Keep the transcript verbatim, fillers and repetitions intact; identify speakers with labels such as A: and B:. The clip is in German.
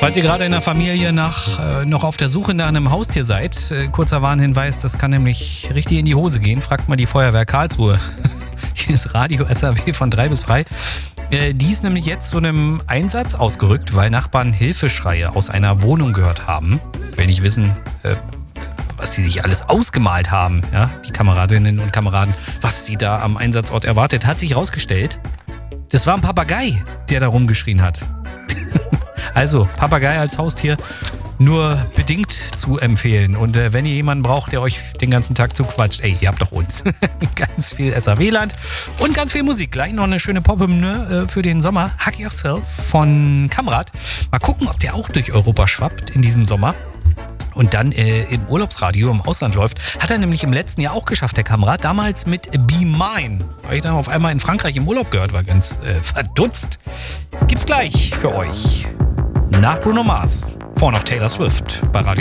A: Falls ihr gerade in der Familie nach, äh, noch auf der Suche nach einem Haustier seid, äh, kurzer Warnhinweis, das kann nämlich richtig in die Hose gehen. Fragt mal die Feuerwehr Karlsruhe. Hier ist Radio S R W von drei bis frei. Äh, die ist nämlich jetzt zu einem Einsatz ausgerückt, weil Nachbarn Hilfeschreie aus einer Wohnung gehört haben. Will nicht wissen, äh, was die sich alles ausgemalt haben, ja, die Kameradinnen und Kameraden, was sie da am Einsatzort erwartet, hat sich rausgestellt. Das war ein Papagei, der da rumgeschrien hat. Also, Papagei als Haustier nur bedingt zu empfehlen. Und äh, wenn ihr jemanden braucht, der euch den ganzen Tag zuquatscht, ey, ihr habt doch uns. Ganz viel S R W-Land und ganz viel Musik. Gleich noch eine schöne Pop-Hymne äh, für den Sommer. Hug Yourself von Kamrat. Mal gucken, ob der auch durch Europa schwappt in diesem Sommer. Und dann äh, im Urlaubsradio im Ausland läuft. Hat er nämlich im letzten Jahr auch geschafft, der Kamerad. Damals mit Be Mine. Habe ich dann auf einmal in Frankreich im Urlaub gehört, war ganz äh, verdutzt. Gibt's gleich für euch. Nach Bruno Mars. Vor noch Taylor Swift bei Radio